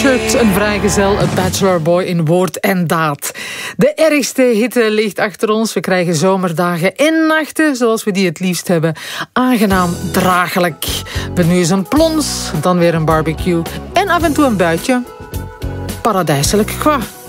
Richard, een vrijgezel, een bachelorboy in woord en daad. De ergste hitte ligt achter ons. We krijgen zomerdagen en nachten, zoals we die het liefst hebben. Aangenaam draaglijk. Met nu eens een plons, dan weer een barbecue. En af en toe een buitje. Paradijselijk qua.